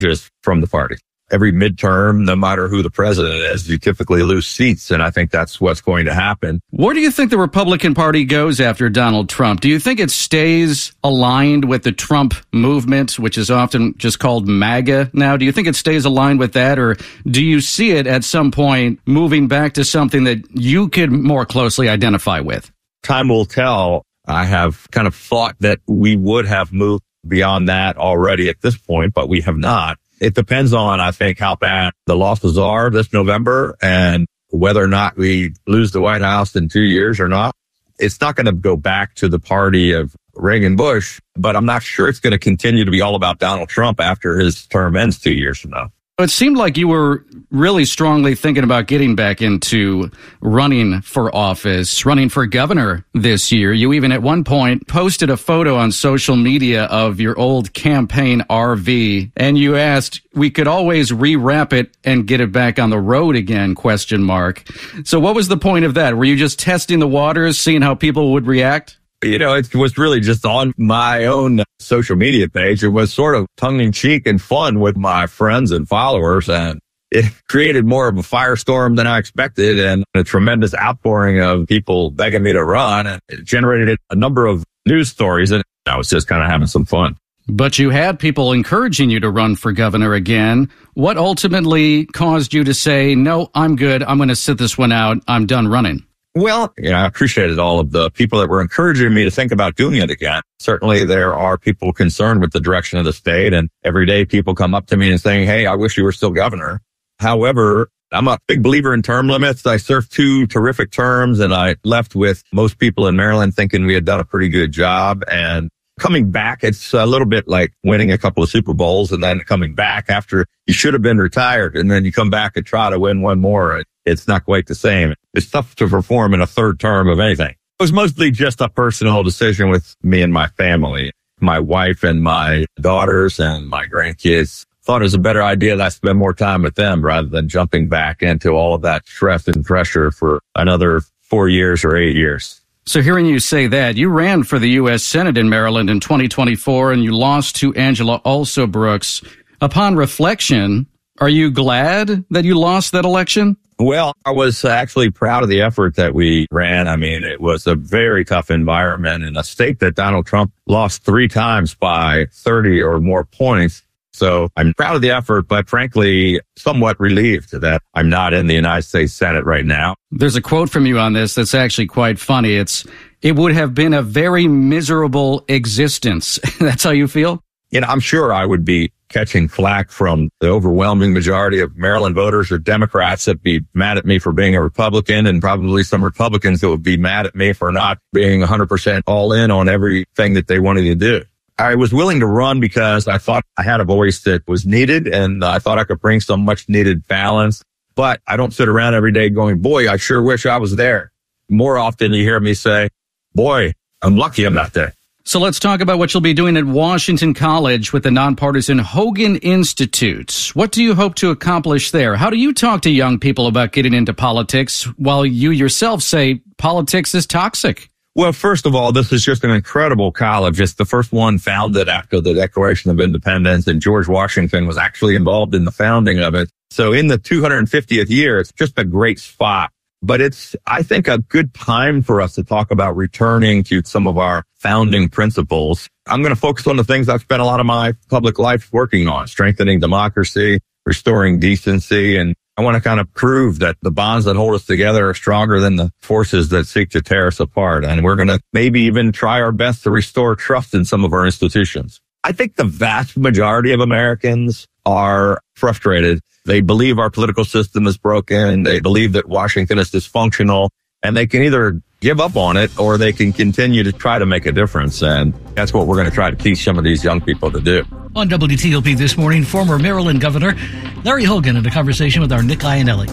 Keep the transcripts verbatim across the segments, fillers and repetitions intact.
just from the party. Every midterm, no matter who the president is, you typically lose seats. And I think that's what's going to happen. Where do you think the Republican Party goes after Donald Trump? Do you think it stays aligned with the Trump movement, which is often just called MAGA now? Do you think it stays aligned with that? Or do you see it at some point moving back to something that you could more closely identify with? Time will tell. I have kind of thought that we would have moved beyond that already at this point, but we have not. It depends on, I think, how bad the losses are this November and whether or not we lose the White House in two years or not. It's not going to go back to the party of Reagan Bush, but I'm not sure it's going to continue to be all about Donald Trump after his term ends two years from now. It seemed like you were really strongly thinking about getting back into running for office, running for governor this year. You even at one point posted a photo on social media of your old campaign R V, and you asked, we could always rewrap it and get it back on the road again, question mark. So what was the point of that? Were you just testing the waters, seeing how people would react? You know, it was really just on my own social media page. It was sort of tongue-in-cheek and fun with my friends and followers, and it created more of a firestorm than I expected and a tremendous outpouring of people begging me to run, and it generated a number of news stories, and I was just kind of having some fun. But you had people encouraging you to run for governor again. What ultimately caused you to say, no, I'm good, I'm going to sit this one out, I'm done running? Well, you know, I appreciated all of the people that were encouraging me to think about doing it again. Certainly there are people concerned with the direction of the state, and every day people come up to me and saying, hey, I wish you were still governor. However, I'm a big believer in term limits. I served two terrific terms, and I left with most people in Maryland thinking we had done a pretty good job. And coming back, it's a little bit like winning a couple of Super Bowls and then coming back after you should have been retired, and then you come back and try to win one more. It's not quite the same. It's tough to perform in a third term of anything. It was mostly just a personal decision with me and my family. My wife and my daughters and my grandkids thought it was a better idea that I spend more time with them rather than jumping back into all of that stress and pressure for another four years or eight years. So hearing you say that, you ran for the U S Senate in Maryland in twenty twenty-four and you lost to Angela Alsobrooks. Upon reflection, are you glad that you lost that election? Well, I was actually proud of the effort that we ran. I mean, it was a very tough environment in a state that Donald Trump lost three times by thirty or more points. So I'm proud of the effort, but frankly, somewhat relieved that I'm not in the United States Senate right now. There's a quote from you on this that's actually quite funny. It's, it would have been a very miserable existence. That's how you feel? You know, I'm sure I would be catching flack from the overwhelming majority of Maryland voters or Democrats that'd be mad at me for being a Republican, and probably some Republicans that would be mad at me for not being one hundred percent all in on everything that they wanted to do. I was willing to run because I thought I had a voice that was needed, and I thought I could bring some much needed balance. But I don't sit around every day going, boy, I sure wish I was there. More often you hear me say, boy, I'm lucky I'm not there. So let's talk about what you'll be doing at Washington College with the nonpartisan Hogan Institute. What do you hope to accomplish there? How do you talk to young people about getting into politics while you yourself say politics is toxic? Well, first of all, this is just an incredible college. It's the first one founded after the Declaration of Independence, and George Washington was actually involved in the founding of it. So in the two hundred fiftieth year, it's just a great spot. But it's, I think, a good time for us to talk about returning to some of our founding principles. I'm going to focus on the things I've spent a lot of my public life working on: strengthening democracy, restoring decency, and I want to kind of prove that the bonds that hold us together are stronger than the forces that seek to tear us apart. And we're going to maybe even try our best to restore trust in some of our institutions. I think the vast majority of Americans are frustrated. They believe our political system is broken. They believe that Washington is dysfunctional, and they can either give up on it or they can continue to try to make a difference. And that's what we're going to try to teach some of these young people to do. On W T O P this morning, former Maryland Governor Larry Hogan in a conversation with our Nick Iannelli.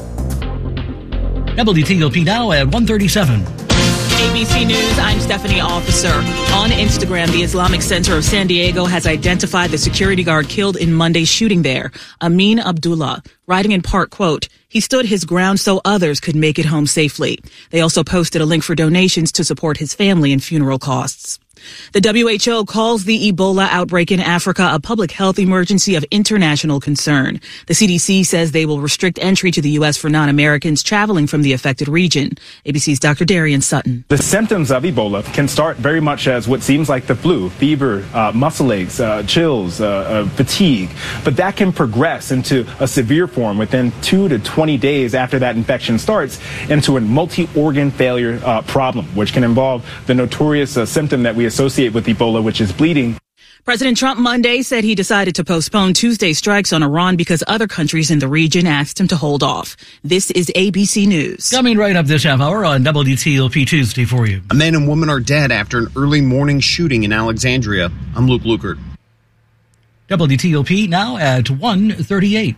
W T O P now at one thirty-seven. A B C News, I'm Stephanie Officer. On Instagram, the Islamic Center of San Diego has identified the security guard killed in Monday's shooting there, Amin Abdullah, writing in part, quote, "He stood his ground so others could make it home safely." They also posted a link for donations to support his family and funeral costs. The W H O calls the Ebola outbreak in Africa a public health emergency of international concern. The C D C says they will restrict entry to the U S for non-Americans traveling from the affected region. A B C's Doctor Darian Sutton. The symptoms of Ebola can start very much as what seems like the flu, fever, uh, muscle aches, uh, chills, uh, uh, fatigue. But that can progress into a severe form within two to twenty days after that infection starts into a multi-organ failure uh, problem, which can involve the notorious uh, symptom that we associate with Ebola, which is bleeding. President Trump Monday said he decided to postpone Tuesday's strikes on Iran because other countries in the region asked him to hold off. This is A B C News. Coming right up this half hour on W T O P Tuesday for you. A man and woman are dead after an early morning shooting in Alexandria. I'm Luke Lukert. W T O P now at one thirty-eight.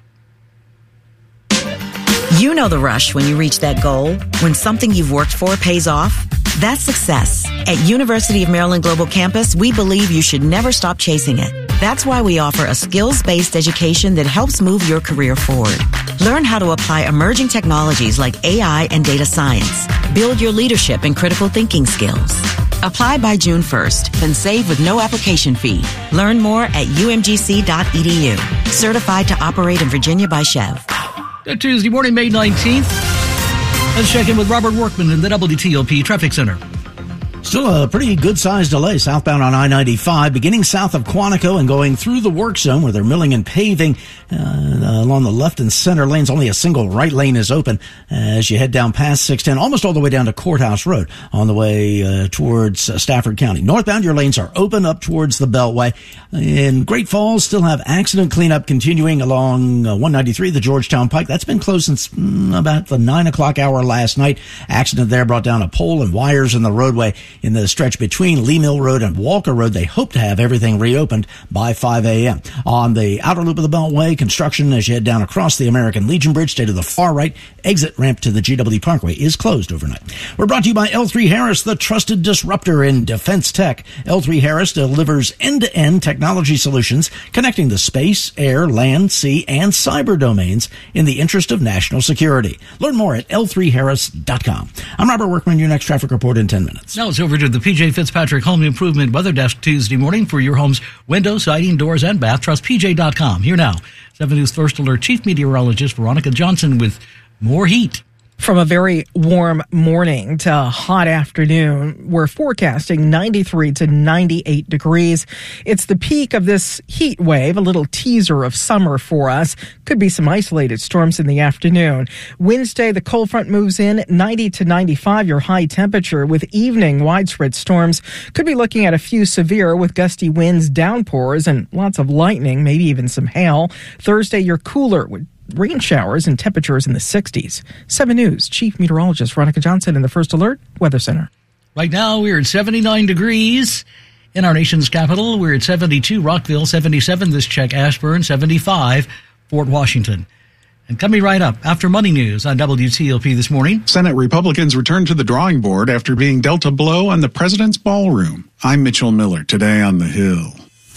You know the rush when you reach that goal, when something you've worked for pays off. That's success. At University of Maryland Global Campus, we believe you should never stop chasing it. That's why we offer a skills-based education that helps move your career forward. Learn how to apply emerging technologies like A I and data science. Build your leadership and critical thinking skills. Apply by June first and save with no application fee. Learn more at U M G C dot E D U. Certified to operate in Virginia by Chev. Good Tuesday morning, May nineteenth. Let's check in with Robert Workman in the W T O P Traffic Center. Still a pretty good-sized delay southbound on I ninety-five, beginning south of Quantico and going through the work zone where they're milling and paving. Uh, along the left and center lanes, only a single right lane is open as you head down past six ten, almost all the way down to Courthouse Road on the way uh, towards uh, Stafford County. Northbound, your lanes are open up towards the Beltway. In Great Falls, still have accident cleanup continuing along uh, one ninety-three, the Georgetown Pike. That's been closed since mm, about the nine o'clock hour last night. Accident there brought down a pole and wires in the roadway. In the stretch between Lee Mill Road and Walker Road, they hope to have everything reopened by five a.m. On the outer loop of the Beltway, construction as you head down across the American Legion Bridge, stay to the far right. Exit ramp to the G W Parkway is closed overnight. We're brought to you by L three Harris, the trusted disruptor in defense tech. L three Harris delivers end-to-end technology solutions connecting the space, air, land, sea, and cyber domains in the interest of national security. Learn more at L three harris dot com. I'm Robert Workman, your next traffic report in ten minutes. Now it's over to the P J Fitzpatrick Home Improvement Weather Desk Tuesday morning for your home's window, siding, doors, and bath. Trust P J dot com. Here now, seven News First Alert Chief Meteorologist Veronica Johnson with more heat. From a very warm morning to a hot afternoon, we're forecasting ninety-three to ninety-eight degrees. It's the peak of this heat wave, a little teaser of summer for us. Could be some isolated storms in the afternoon. Wednesday, the cold front moves in, ninety to ninety-five, your high temperature with evening widespread storms. Could be looking at a few severe with gusty winds, downpours, and lots of lightning, maybe even some hail. Thursday, you're cooler with rain showers and temperatures in the sixties. seven News Chief Meteorologist Veronica Johnson in the First Alert Weather Center. Right now, we're at seventy-nine degrees in our nation's capital. We're at seventy-two, Rockville, seventy-seven, this check, Ashburn, seventy-five, Fort Washington. And coming right up after Money News on W T O P this morning. Senate Republicans return to the drawing board after being dealt a blow on the president's ballroom. I'm Mitchell Miller, today on the Hill.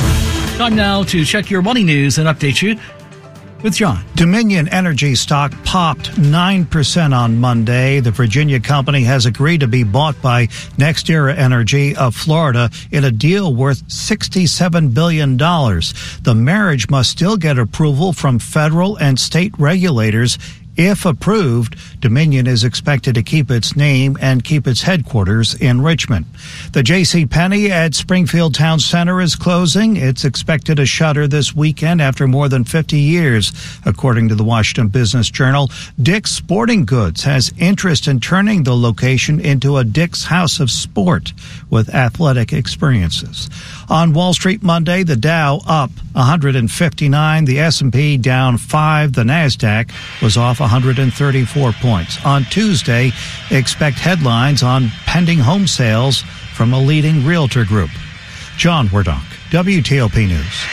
Time now to check your money news and update you with John. Dominion Energy stock popped nine percent on Monday. The Virginia company has agreed to be bought by NextEra Energy of Florida in a deal worth sixty-seven billion dollars. The marriage must still get approval from federal and state regulators. If approved, Dominion is expected to keep its name and keep its headquarters in Richmond. The JCPenney at Springfield Town Center is closing. It's expected to shutter this weekend after more than fifty years. According to the Washington Business Journal, Dick's Sporting Goods has interest in turning the location into a Dick's House of Sport with athletic experiences. On Wall Street Monday, the Dow up one hundred fifty-nine, the S and P down five, the NASDAQ was off one hundred thirty-four points. On Tuesday, expect headlines on pending home sales from a leading realtor group. John Werdonk, W T O P News.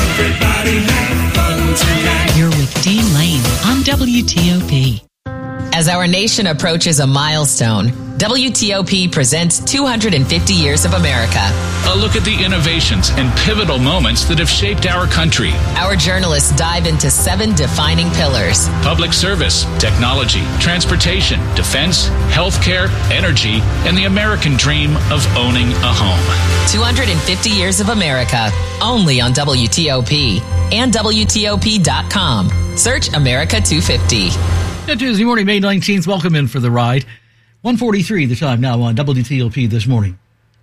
Everybody have fun tonight. You're with Dean Lane on W T O P. As our nation approaches a milestone, W T O P presents two hundred fifty years of America. A look at the innovations and pivotal moments that have shaped our country. Our journalists dive into seven defining pillars: public service, technology, transportation, defense, healthcare, energy, and the American dream of owning a home. two hundred fifty years of America, only on W T O P and W T O P dot com. Search America two fifty. Good Tuesday morning, May nineteenth. Welcome in for the ride. one forty-three the time now on W T O P this morning.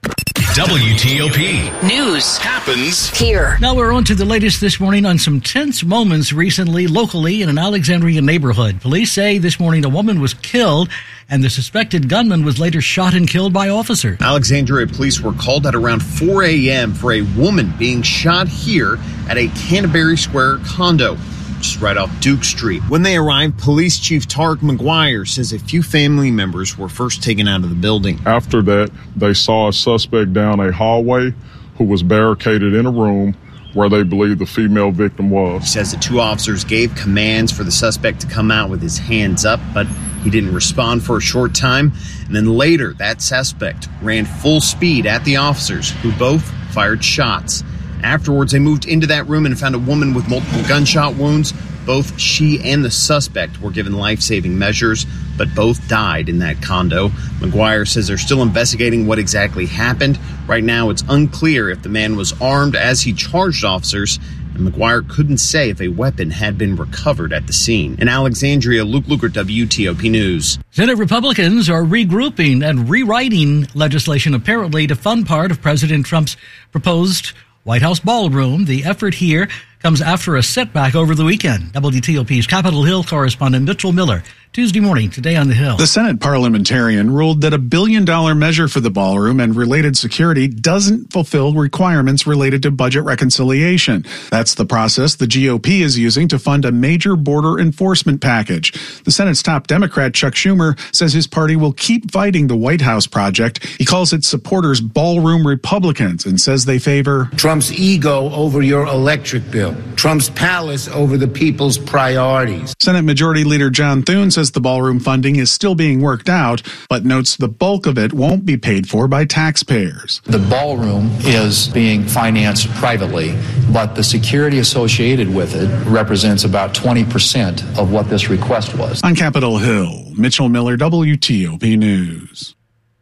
W T O P News happens here. Now we're on to the latest this morning on some tense moments recently locally in an Alexandria neighborhood. Police say this morning a woman was killed and the suspected gunman was later shot and killed by officers. Alexandria police were called at around four a.m. for a woman being shot here at a Canterbury Square condo, just right off Duke Street. When they arrived, Police Chief Tarek McGuire says a few family members were first taken out of the building. After that, they saw a suspect down a hallway who was barricaded in a room where they believe the female victim was. He says the two officers gave commands for the suspect to come out with his hands up, but he didn't respond for a short time. And then later, that suspect ran full speed at the officers, who both fired shots. Afterwards, they moved into that room and found a woman with multiple gunshot wounds. Both she and the suspect were given life-saving measures, but both died in that condo. McGuire says they're still investigating what exactly happened. Right now, it's unclear if the man was armed as he charged officers, and McGuire couldn't say if a weapon had been recovered at the scene. In Alexandria, Luke Luker, W T O P News. Senate Republicans are regrouping and rewriting legislation apparently to fund part of President Trump's proposed White House ballroom. The effort here comes after a setback over the weekend. W T O P's Capitol Hill correspondent Mitchell Miller. Tuesday morning, today on the Hill. The Senate parliamentarian ruled that a billion dollar measure for the ballroom and related security doesn't fulfill requirements related to budget reconciliation. That's the process the G O P is using to fund a major border enforcement package. The Senate's top Democrat, Chuck Schumer, says his party will keep fighting the White House project. He calls its supporters ballroom Republicans and says they favor Trump's ego over your electric bill, Trump's palace over the people's priorities. Senate Majority Leader John Thune says the ballroom funding is still being worked out, but notes the bulk of it won't be paid for by taxpayers. The ballroom is being financed privately, but the security associated with it represents about twenty percent of what this request was. On Capitol Hill, Mitchell Miller, W T O P News.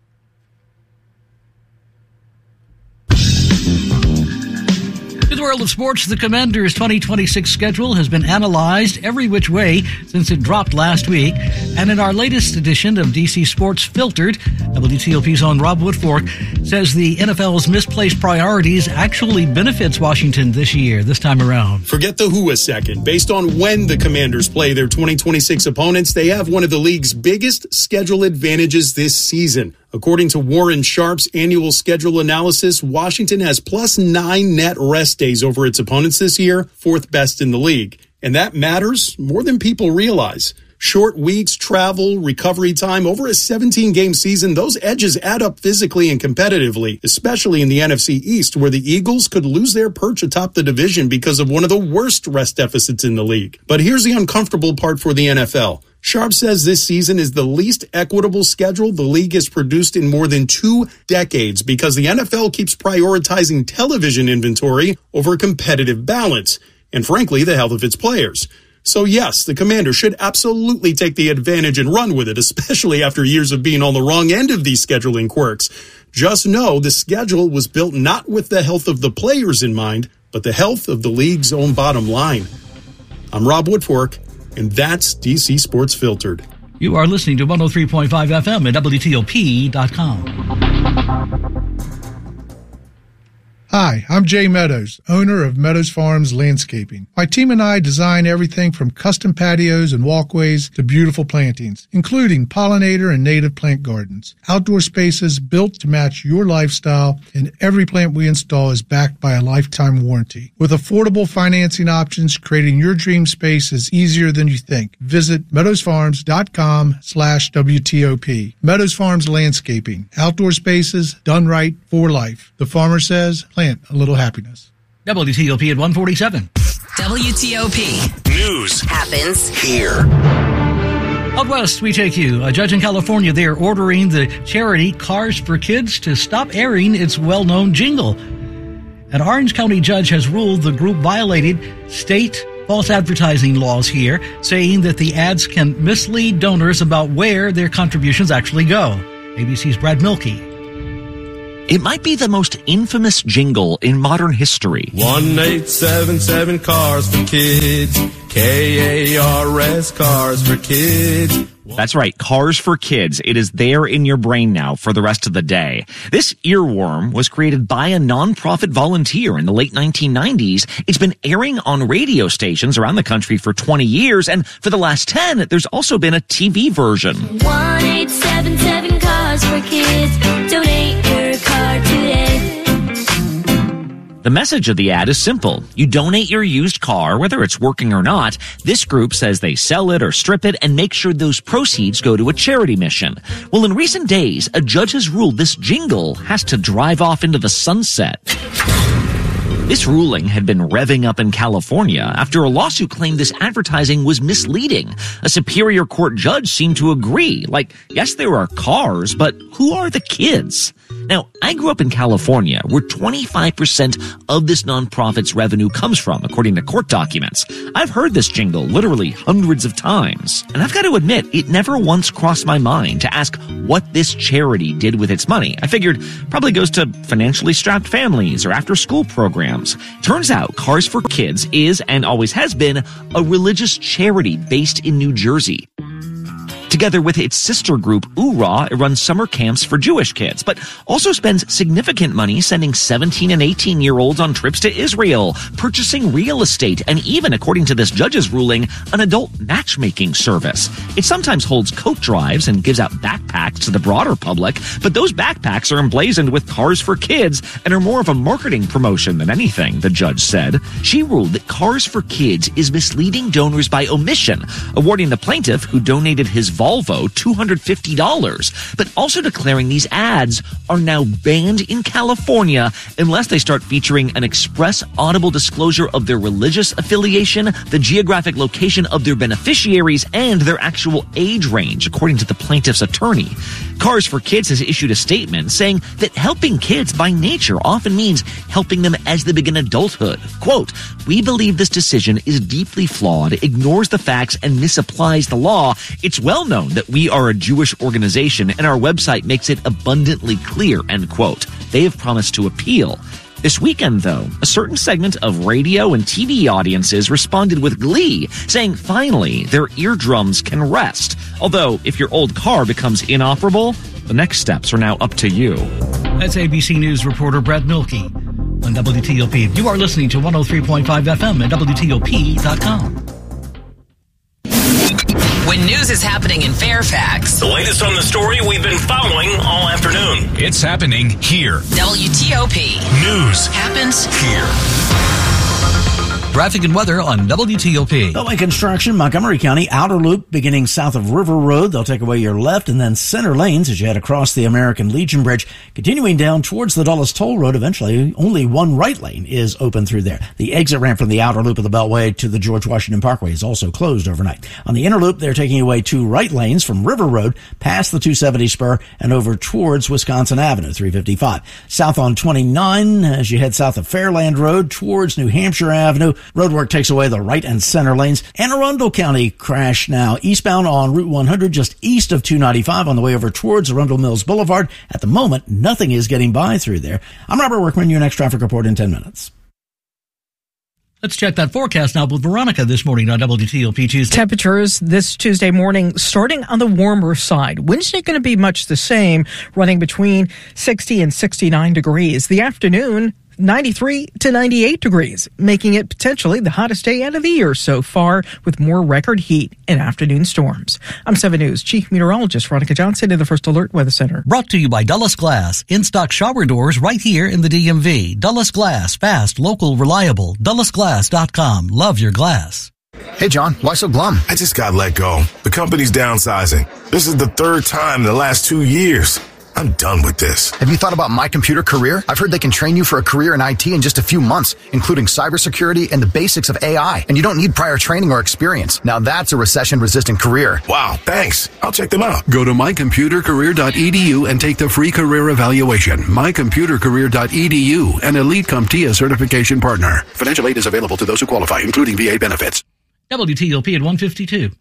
In the world of sports, the Commanders' twenty twenty-six schedule has been analyzed every which way since it dropped last week. And in our latest edition of D C Sports Filtered, W T O P's own Rob Woodfork says the N F L's misplaced priorities actually benefits Washington this year, this time around. Forget the who a second. Based on when the Commanders play their twenty twenty-six opponents, they have one of the league's biggest schedule advantages this season. According to Warren Sharp's annual schedule analysis, Washington has plus nine net rest days over its opponents this year, fourth best in the league. And that matters more than people realize. Short weeks, travel, recovery time, over a seventeen-game season, those edges add up physically and competitively, especially in the N F C East, where the Eagles could lose their perch atop the division because of one of the worst rest deficits in the league. But here's the uncomfortable part for the N F L. Sharp says this season is the least equitable schedule the league has produced in more than two decades because the N F L keeps prioritizing television inventory over competitive balance and, frankly, the health of its players. So, yes, the Commander should absolutely take the advantage and run with it, especially after years of being on the wrong end of these scheduling quirks. Just know the schedule was built not with the health of the players in mind, but the health of the league's own bottom line. I'm Rob Woodfork, and that's D C Sports Filtered. You are listening to one oh three point five F M at W T O P dot com. Hi, I'm Jay Meadows, owner of Meadows Farms Landscaping. My team and I design everything from custom patios and walkways to beautiful plantings, including pollinator and native plant gardens. Outdoor spaces built to match your lifestyle, and every plant we install is backed by a lifetime warranty. With affordable financing options, creating your dream space is easier than you think. Visit meadowsfarms.com slash WTOP. Meadows Farms Landscaping. Outdoor spaces done right for life. The farmer says, plant a little happiness. W T O P at one forty-seven. W T O P. News happens here. Out west, we take you. A judge in California, they are ordering the charity Cars for Kids to stop airing its well-known jingle. An Orange County judge has ruled the group violated state false advertising laws here, saying that the ads can mislead donors about where their contributions actually go. A B C's Brad Milkey. It might be the most infamous jingle in modern history. one eight seven seven Cars for Kids. K A R S, Cars for Kids. That's right, Cars for Kids. It is there in your brain now for the rest of the day. This earworm was created by a nonprofit volunteer in the late nineteen nineties. It's been airing on radio stations around the country for twenty years, and for the last ten, there's also been a T V version. one eight seven seven Cars for Kids. Donate your car today. The message of the ad is simple. You donate your used car, whether it's working or not. This group says they sell it or strip it and make sure those proceeds go to a charity mission. Well, in recent days, a judge has ruled this jingle has to drive off into the sunset. This ruling had been revving up in California after a lawsuit claimed this advertising was misleading. A Superior Court judge seemed to agree. Like, yes, there are cars, but who are the kids? Now, I grew up in California, where twenty-five percent of this nonprofit's revenue comes from, according to court documents. I've heard this jingle literally hundreds of times, and I've got to admit, it never once crossed my mind to ask what this charity did with its money. I figured probably goes to financially strapped families or after-school programs. Turns out Cars for Kids is, and always has been, a religious charity based in New Jersey. Together with its sister group, U R A, it runs summer camps for Jewish kids, but also spends significant money sending seventeen and eighteen-year-olds on trips to Israel, purchasing real estate, and even, according to this judge's ruling, an adult matchmaking service. It sometimes holds coat drives and gives out backpacks to the broader public, but those backpacks are emblazoned with Cars for Kids and are more of a marketing promotion than anything, the judge said. She ruled that Cars for Kids is misleading donors by omission, awarding the plaintiff, who donated his Volvo, two hundred fifty dollars, but also declaring these ads are now banned in California unless they start featuring an express audible disclosure of their religious affiliation, the geographic location of their beneficiaries, and their actual age range, according to the plaintiff's attorney. Cars for Kids has issued a statement saying that helping kids by nature often means helping them as they begin adulthood. Quote, "We believe this decision is deeply flawed, ignores the facts, and misapplies the law. It's well known that we are a Jewish organization, and our website makes it abundantly clear," end quote. They have promised to appeal. This weekend, though, a certain segment of radio and T V audiences responded with glee, saying finally their eardrums can rest. Although, if your old car becomes inoperable, the next steps are now up to you. That's A B C News reporter Brad Milkey on W T O P. You are listening to one oh three point five F M at W T O P dot com. When news is happening in Fairfax, The latest on the story we've been following all afternoon. It's happening here. W T O P News happens here. Traffic and weather on W T O P. Beltway construction, Montgomery County, outer loop beginning south of River Road. They'll take away your left and then center lanes as you head across the American Legion Bridge. Continuing down towards the Dulles Toll Road, eventually only one right lane is open through there. The exit ramp from the outer loop of the Beltway to the George Washington Parkway is also closed overnight. On the inner loop, they're taking away two right lanes from River Road past the two seventy spur and over towards Wisconsin Avenue, three fifty-five. South on twenty-nine, as you head south of Fairland Road towards New Hampshire Avenue, roadwork takes away the right and center lanes. Anne Arundel County crash now eastbound on Route one hundred just east of two ninety-five on the way over towards Arundel Mills Boulevard. At the moment, nothing is getting by through there. I'm Robert Workman, your next traffic report in ten minutes. Let's check that forecast now with Veronica this morning on W T O P Tuesday. Temperatures this Tuesday morning starting on the warmer side. Wednesday going to be much the same, running between sixty and sixty-nine degrees. The afternoon, ninety-three to ninety-eight degrees, making it potentially the hottest day out of the year so far, with more record heat and afternoon storms. I'm seven News Chief Meteorologist Veronica Johnson in the First Alert Weather Center. Brought to you by Dulles Glass. In-stock shower doors right here in the D M V. Dulles Glass. Fast, local, reliable. Dulles Glass dot com. Love your glass. Hey, John, why so glum? I just got let go. The company's downsizing. This is the third time in the last two years. I'm done with this. Have you thought about My Computer Career? I've heard they can train you for a career in I T in just a few months, including cybersecurity and the basics of A I. And you don't need prior training or experience. Now that's a recession-resistant career. Wow, thanks. I'll check them out. Go to my computer career dot e d u and take the free career evaluation. my computer career dot e d u, an Elite CompTIA certification partner. Financial aid is available to those who qualify, including V A benefits. W T O P at one fifty-two.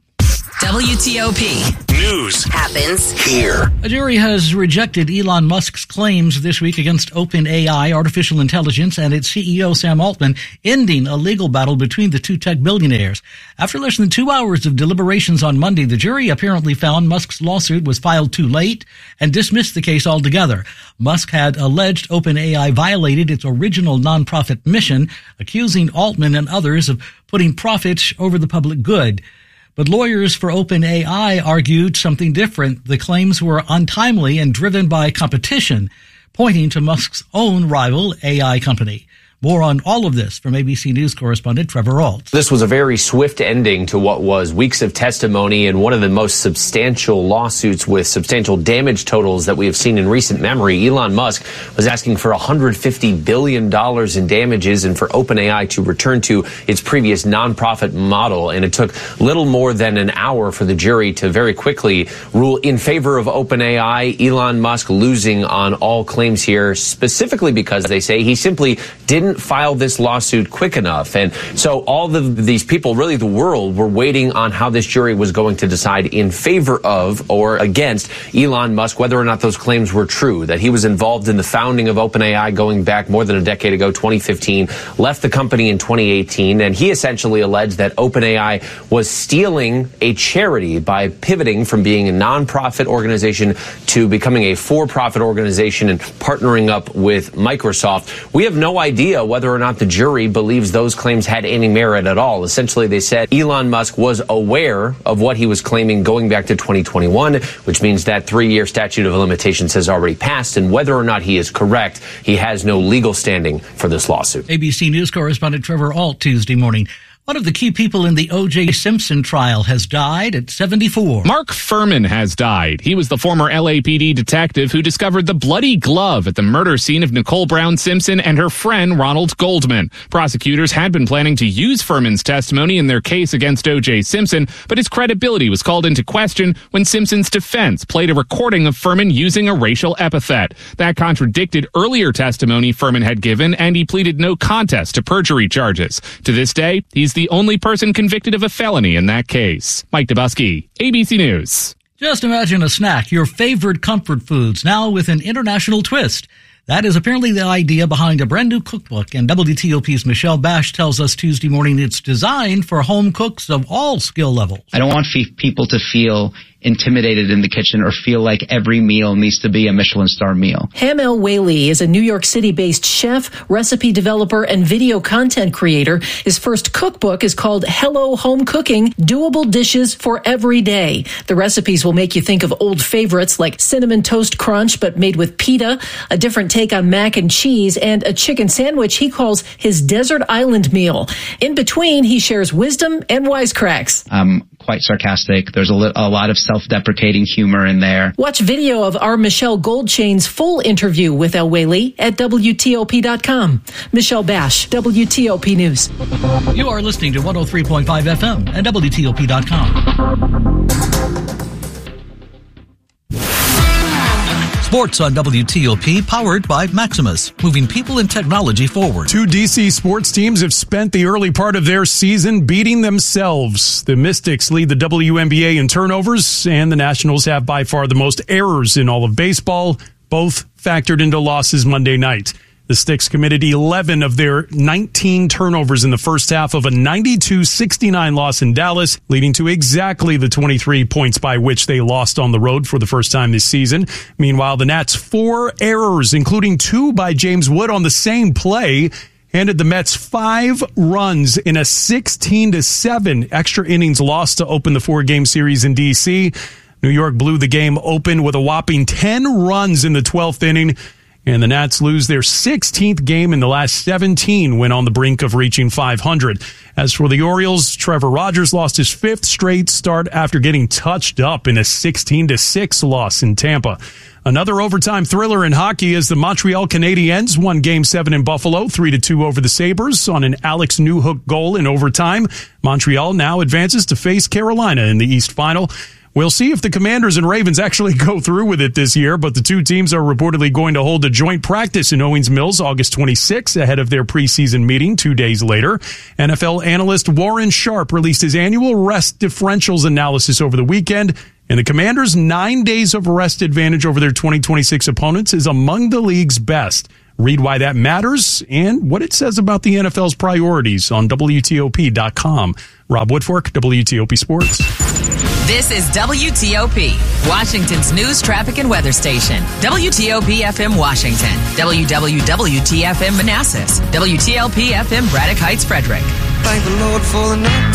W T O P. News happens here. A jury has rejected Elon Musk's claims this week against OpenAI, artificial intelligence, and its C E O, Sam Altman, ending a legal battle between the two tech billionaires. After less than two hours of deliberations on Monday, the jury apparently found Musk's lawsuit was filed too late and dismissed the case altogether. Musk had alleged OpenAI violated its original nonprofit mission, accusing Altman and others of putting profits over the public good. But lawyers for OpenAI argued something different. The claims were untimely and driven by competition, pointing to Musk's own rival A I company. More on all of this from A B C News correspondent Trevor Ault. This was a very swift ending to what was weeks of testimony and one of the most substantial lawsuits with substantial damage totals that we have seen in recent memory. Elon Musk was asking for one hundred fifty billion dollars in damages and for OpenAI to return to its previous nonprofit model. And it took little more than an hour for the jury to very quickly rule in favor of OpenAI, Elon Musk losing on all claims here, specifically because they say he simply didn't file this lawsuit quick enough. And so all of these people, really the world, were waiting on how this jury was going to decide in favor of or against Elon Musk, whether or not those claims were true, that he was involved in the founding of OpenAI going back more than a decade ago, twenty fifteen, left the company in twenty eighteen, and he essentially alleged that OpenAI was stealing a charity by pivoting from being a nonprofit organization to becoming a for-profit organization and partnering up with Microsoft. We have no idea whether or not the jury believes those claims had any merit at all. Essentially, they said Elon Musk was aware of what he was claiming going back to twenty twenty-one, which means that three-year statute of limitations has already passed, and whether or not he is correct, he has no legal standing for this lawsuit. A B C News correspondent Trevor Ault Tuesday morning. One of the key people in the O J Simpson trial has died at seventy-four. Mark Furman has died. He was the former L A P D detective who discovered the bloody glove at the murder scene of Nicole Brown Simpson and her friend Ronald Goldman. Prosecutors had been planning to use Furman's testimony in their case against O J Simpson, but his credibility was called into question when Simpson's defense played a recording of Furman using a racial epithet. That contradicted earlier testimony Furman had given, and he pleaded no contest to perjury charges. To this day, he's the only person convicted of a felony in that case. Mike Dubusky, A B C News. Just imagine a snack, your favorite comfort foods, now with an international twist. That is apparently the idea behind a brand new cookbook, and W T O P's Michelle Bash tells us Tuesday morning it's designed for home cooks of all skill levels. I don't want f- people to feel intimidated in the kitchen or feel like every meal needs to be a Michelin star meal. Hamel Whaley is a New York City-based chef, recipe developer, and video content creator. His first cookbook is called Hello Home Cooking, Doable Dishes for Every Day. The recipes will make you think of old favorites like Cinnamon Toast Crunch, but made with pita, a different take on mac and cheese, and a chicken sandwich he calls his desert island meal. In between, he shares wisdom and wisecracks. Um, quite sarcastic. There's a, li- a lot of self-deprecating humor in there. Watch video of our Michelle Goldchain's full interview with El Whaley at W T O P dot com. Michelle Bash, W T O P News. You are listening to one oh three point five F M at W T O P dot com. Sports on W T O P, powered by Maximus, moving people and technology forward. Two D C sports teams have spent the early part of their season beating themselves. The Mystics lead the W N B A in turnovers, and the Nationals have by far the most errors in all of baseball, both factored into losses Monday night. The Sticks committed eleven of their nineteen turnovers in the first half of a ninety-two sixty-nine loss in Dallas, leading to exactly the twenty-three points by which they lost on the road for the first time this season. Meanwhile, the Nats' four errors, including two by James Wood on the same play, handed the Mets five runs in a sixteen to seven extra innings loss to open the four-game series in D C. New York blew the game open with a whopping ten runs in the twelfth inning. And the Nats lose their sixteenth game in the last seventeen when on the brink of reaching five hundred. As for the Orioles, Trevor Rogers lost his fifth straight start after getting touched up in a sixteen to six loss in Tampa. Another overtime thriller in hockey as the Montreal Canadiens won Game seven in Buffalo, three to two over the Sabres on an Alex Newhook goal in overtime. Montreal now advances to face Carolina in the East Final. We'll see if the Commanders and Ravens actually go through with it this year, but the two teams are reportedly going to hold a joint practice in Owings Mills August twenty-sixth ahead of their preseason meeting two days later. N F L analyst Warren Sharp released his annual rest differentials analysis over the weekend, and the Commanders' nine days of rest advantage over their twenty twenty-six opponents is among the league's best. Read why that matters and what it says about the N F L's priorities on W T O P dot com. Rob Woodfork, W T O P Sports. This is W T O P, Washington's news, traffic, and weather station. W T O P F M Washington, W W W T F M Manassas, W T L P F M Braddock Heights, Frederick. Thank the Lord for the night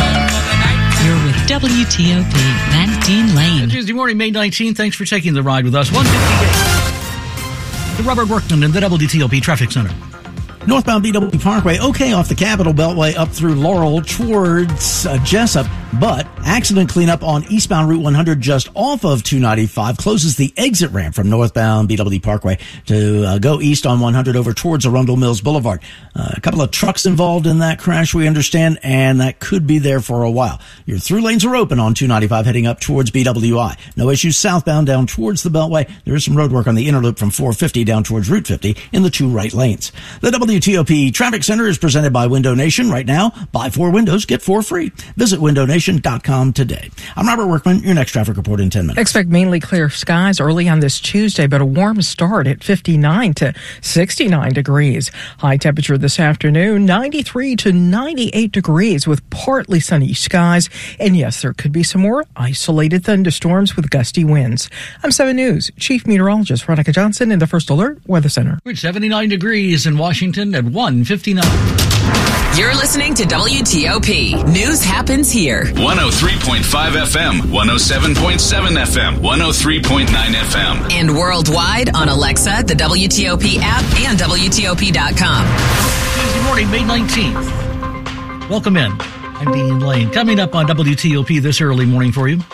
time. You're with W T O P, Matt Dean Lane. Tuesday morning, May nineteenth. Thanks for taking the ride with us. one fifty-eight. The Robert Workman in the W T O P Traffic Center. Northbound B W Parkway, okay off the Capitol Beltway up through Laurel towards uh, Jessup, but accident cleanup on eastbound Route one hundred just off of two ninety-five closes the exit ramp from northbound B W Parkway to uh, go east on one hundred over towards Arundel Mills Boulevard. Uh, a couple of trucks involved in that crash, we understand, and that could be there for a while. Your through lanes are open on two ninety-five heading up towards B W I. No issues southbound down towards the Beltway. There is some road work on the inner loop from four fifty down towards Route fifty in the two right lanes. The W T O P Traffic Center is presented by Window Nation. Right now, buy four windows, get four free. Visit window nation dot com today. I'm Robert Workman, your next traffic report in ten minutes. Expect mainly clear skies early on this Tuesday, but a warm start at fifty-nine to sixty-nine degrees. High temperature this afternoon, ninety-three to ninety-eight degrees with partly sunny skies. And yes, there could be some more isolated thunderstorms with gusty winds. I'm seven News Chief Meteorologist Veronica Johnson in the First Alert Weather Center. We're at seventy-nine degrees in Washington at one fifty-nine. You're listening to W T O P. News happens here. one oh three point five F M, one oh seven point seven F M, one oh three point nine F M. And worldwide on Alexa, the W T O P app, and W T O P dot com. Tuesday morning, May nineteenth. Welcome in. I'm Dean Lane. Coming up on W T O P this early morning for you.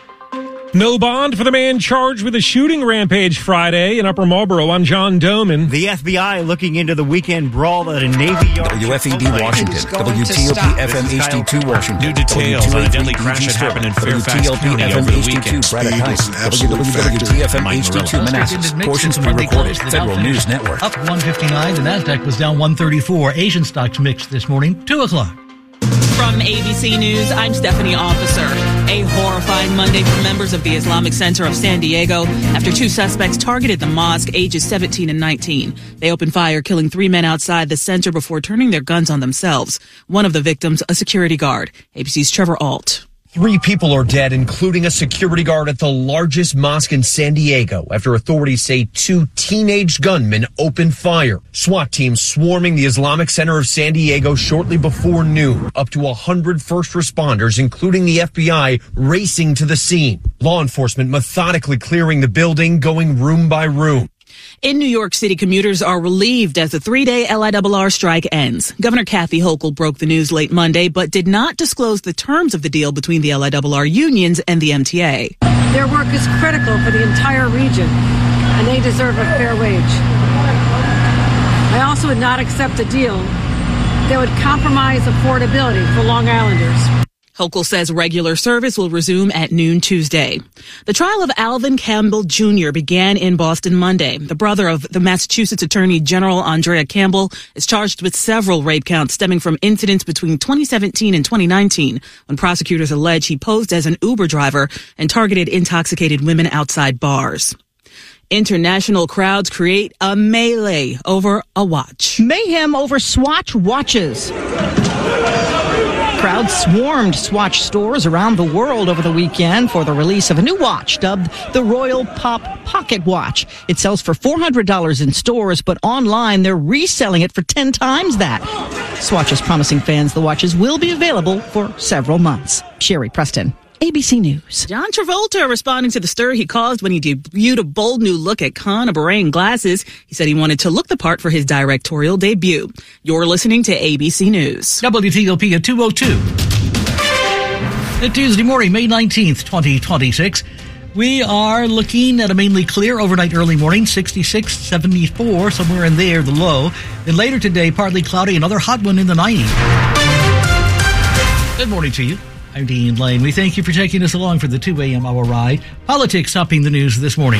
No bond for the man charged with a shooting rampage Friday in Upper Marlboro on John Doman. The F B I looking into the weekend brawl at a Navy Yard. W F E D Washington, W T O P F M H D two Washington. New details on a deadly crash that happened in Fairfax County over the weekend. Braddock Heights, W W W T F M H D two Manassas. Portions pre-recorded. Federal News Network. Up one fifty-nine. The Nasdaq was down one thirty-four. Asian stocks mixed this morning. two o'clock. From A B C News, I'm Stephanie Officer. A horrifying Monday for members of the Islamic Center of San Diego after two suspects targeted the mosque, ages seventeen and nineteen. They opened fire, killing three men outside the center before turning their guns on themselves. One of the victims, a security guard. A B C's Trevor Alt. Three people are dead, including a security guard at the largest mosque in San Diego, after authorities say two teenage gunmen opened fire. SWAT teams swarming the Islamic Center of San Diego shortly before noon. Up to one hundred first responders, including the F B I, racing to the scene. Law enforcement methodically clearing the building, going room by room. In New York City, commuters are relieved as the three-day L I R R strike ends. Governor Kathy Hochul broke the news late Monday, but did not disclose the terms of the deal between the L I R R unions and the M T A. Their work is critical for the entire region, and they deserve a fair wage. I also would not accept a deal that would compromise affordability for Long Islanders. Hochul says regular service will resume at noon Tuesday. The trial of Alvin Campbell Junior began in Boston Monday. The brother of the Massachusetts Attorney General Andrea Campbell is charged with several rape counts stemming from incidents between twenty seventeen and twenty nineteen, when prosecutors allege he posed as an Uber driver and targeted intoxicated women outside bars. International crowds create a melee over a watch. Mayhem over Swatch watches. Crowds swarmed Swatch stores around the world over the weekend for the release of a new watch dubbed the Royal Pop Pocket Watch. It sells for four hundred dollars in stores, but online they're reselling it for ten times that. Swatch is promising fans the watches will be available for several months. Sherry Preston, A B C News. John Travolta responding to the stir he caused when he debuted a bold new look at Con-a-Beret glasses. He said he wanted to look the part for his directorial debut. You're listening to A B C News. W T O P at two oh two. It's Tuesday morning, May nineteenth, twenty twenty-six. We are looking at a mainly clear overnight early morning, sixty-six, seventy-four, somewhere in there, the low. Then later today, partly cloudy, another hot one in the nineties. Good morning to you. I'm Dean Lane. We thank you for taking us along for the two a.m. hour ride. Politics topping the news this morning.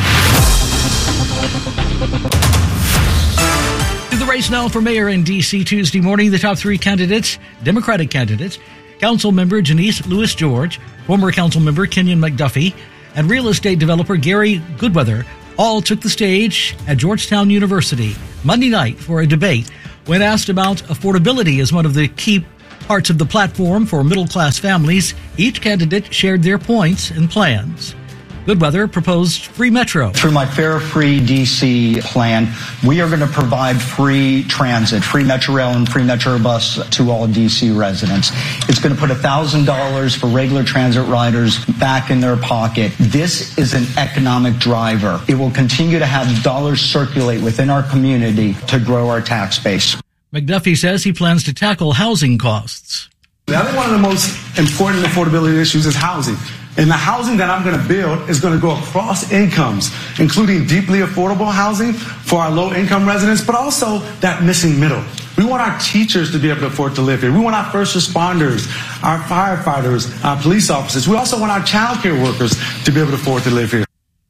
To the race now for mayor in D C Tuesday morning. The top three candidates, Democratic candidates, Council member Janice Lewis George, former Council member Kenyon McDuffie, and real estate developer Gary Goodweather all took the stage at Georgetown University Monday night for a debate. When asked about affordability as one of the key parts of the platform for middle-class families, each candidate shared their points and plans. Goodweather proposed free metro. Through my Fare Free D C plan, we are going to provide free transit, free Metro Rail and free Metro Bus to all D C residents. It's going to put one thousand dollars for regular transit riders back in their pocket. This is an economic driver. It will continue to have dollars circulate within our community to grow our tax base. McDuffie says he plans to tackle housing costs. I think one of the most important affordability issues is housing. And the housing that I'm going to build is going to go across incomes, including deeply affordable housing for our low-income residents, but also that missing middle. We want our teachers to be able to afford to live here. We want our first responders, our firefighters, our police officers. We also want our child care workers to be able to afford to live here.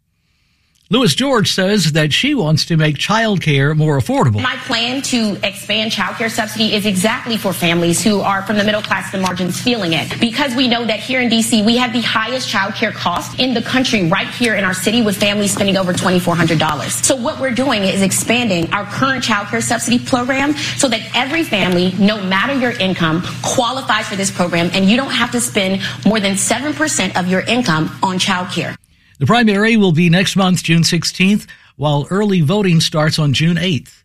Lewis George says that she wants to make child care more affordable. My plan to expand child care subsidy is exactly for families who are from the middle class and margins feeling it. Because we know that here in D C, we have the highest child care cost in the country right here in our city, with families spending over twenty-four hundred dollars. So what we're doing is expanding our current child care subsidy program so that every family, no matter your income, qualifies for this program, and you don't have to spend more than seven percent of your income on child care. The primary will be next month, June sixteenth, while early voting starts on June eighth.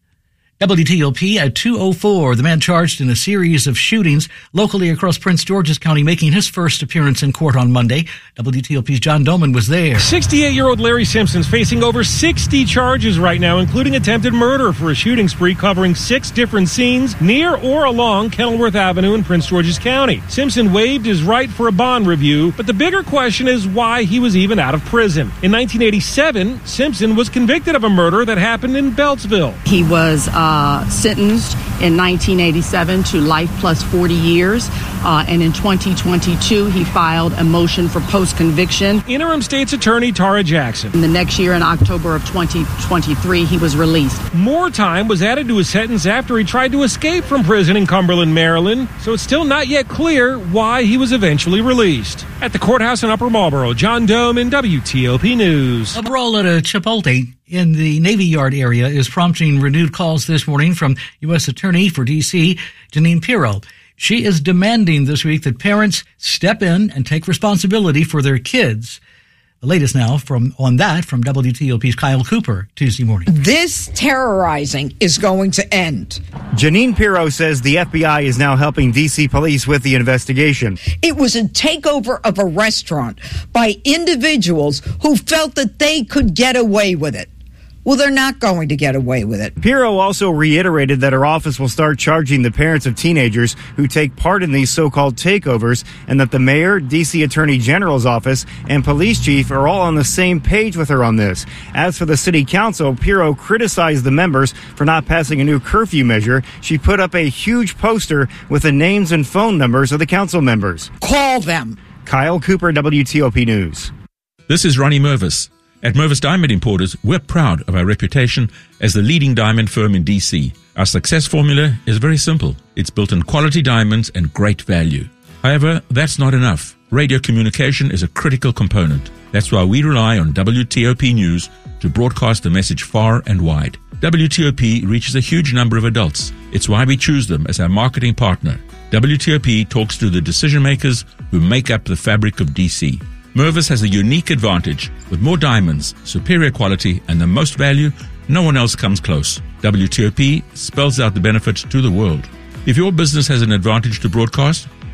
W T O P at two oh four, the man charged in a series of shootings locally across Prince George's County making his first appearance in court on Monday. W T O P's John Doman was there. sixty-eight-year-old Larry Simpson's facing over sixty charges right now, including attempted murder for a shooting spree covering six different scenes near or along Kenilworth Avenue in Prince George's County. Simpson waived his right for a bond review, but the bigger question is why he was even out of prison. In nineteen eighty-seven, Simpson was convicted of a murder that happened in Beltsville. He was uh, sentenced in nineteen eighty-seven to life plus forty years, uh, and in twenty twenty-two, he filed a motion for post-conviction. Interim State's Attorney Tara Jackson. In the next year, in October of twenty twenty-three, he was released. More time was added to his sentence after he tried to escape from prison in Cumberland, Maryland, so it's still not yet clear why he was eventually released. At the courthouse in Upper Marlboro, John Doman, W T O P News. A brawl at a Chipotle in the Navy Yard area is prompting renewed calls this morning from U S Attorney for D C, Jeanine Pirro. She is demanding this week that parents step in and take responsibility for their kids. The latest now from on that from W T O P's Kyle Cooper Tuesday morning. This terrorizing is going to end. Jeanine Pirro says the F B I is now helping D C police with the investigation. It was a takeover of a restaurant by individuals who felt that they could get away with it. Well, they're not going to get away with it. Pirro also reiterated that her office will start charging the parents of teenagers who take part in these so-called takeovers, and that the mayor, D C Attorney General's office, and police chief are all on the same page with her on this. As for the city council, Pirro criticized the members for not passing a new curfew measure. She put up a huge poster with the names and phone numbers of the council members. Call them. Kyle Cooper, W T O P News. This is Ronnie Mervis. At Mervis Diamond Importers, we're proud of our reputation as the leading diamond firm in D C. Our success formula is very simple. It's built on quality diamonds and great value. However, that's not enough. Radio communication is a critical component. That's why we rely on W T O P News to broadcast the message far and wide. W T O P reaches a huge number of adults. It's why we choose them as our marketing partner. W T O P talks to the decision makers who make up the fabric of D C. Mervis has a unique advantage. With more diamonds, superior quality, and the most value, no one else comes close. W T O P spells out the benefits to the world. If your business has an advantage to broadcast,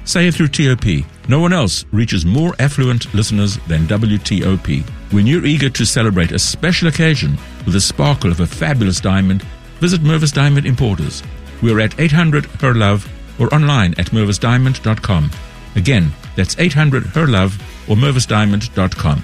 Say it through T O P. No one else reaches more affluent listeners than W T O P. When you're eager to celebrate a special occasion with the sparkle of a fabulous diamond, visit Mervis Diamond Importers. We're at eight hundred Her Love or online at mervis diamond dot com. Again, that's eight hundred Her Love or mervis diamond dot com.